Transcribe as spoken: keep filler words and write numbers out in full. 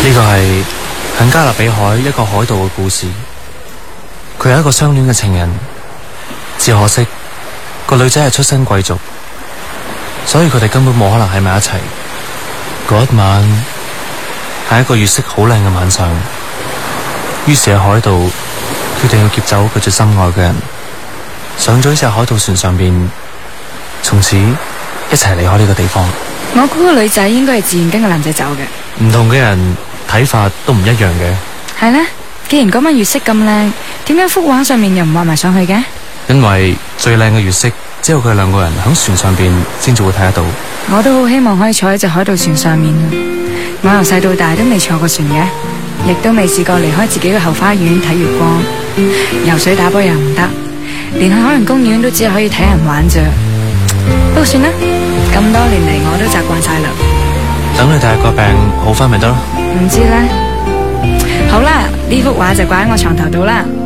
呢個係響加勒比海一個海盜嘅故事。佢係一個相戀嘅情人，只可惜個女仔係出身貴族，所以佢哋根本冇可能喺埋一齊。嗰一晚係一個月色好靚嘅晚上，於是喺海盜決定要劫走佢最心愛嘅人，上咗呢隻海盜船上邊，從此一齊離開呢個地方。 我估個女仔應該係自願跟個男仔走嘅。 唔同嘅人睇法都唔一樣嘅。係呢？既然嗰晚月色咁靚，點解幅畫上面又唔畫埋上去嘅？ 因為最靚嘅月色只有佢兩個人喺船上邊先至會睇得到。 我都好希望可以坐喺隻海盜船上面。我由細到大都未坐過船嘅，亦都未試過離開自己嘅後花園睇月光。游水打波又唔得，連去海洋公園都只係可以睇人玩啫。不過算啦，咁多年嚟我都習慣晒啦。 等你第日個病好翻咪得咯。 唔知咧。好啦，呢幅畫就掛喺我床頭度啦。